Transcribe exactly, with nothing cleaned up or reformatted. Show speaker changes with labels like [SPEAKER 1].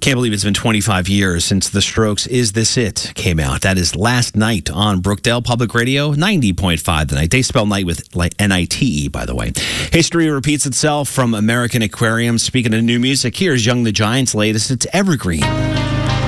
[SPEAKER 1] Can't believe it's been twenty-five years since The Strokes' Is This It came out. That is last night on Brookdale Public Radio, ninety point five The Night. They spell night with like N I T E, by the way. History repeats itself from American Aquarium. Speaking of new music, here's Young the Giant's latest. It's Evergreen.